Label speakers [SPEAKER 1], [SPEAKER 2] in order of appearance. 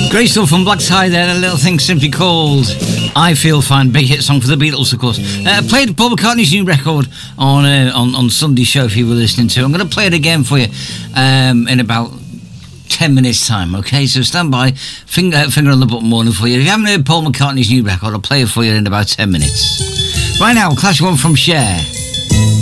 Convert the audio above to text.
[SPEAKER 1] Great stuff from Black Tie there, a little thing simply called I Feel Fine, big hit song for the Beatles, of course. Played Paul McCartney's new record on Sunday's show, if you were listening to. I'm going to play it again for you in about 10 minutes' time, okay? So stand by, finger on the button morning for you. If you haven't heard Paul McCartney's new record, I'll play it for you in about 10 minutes. Right now, clash one from Cher.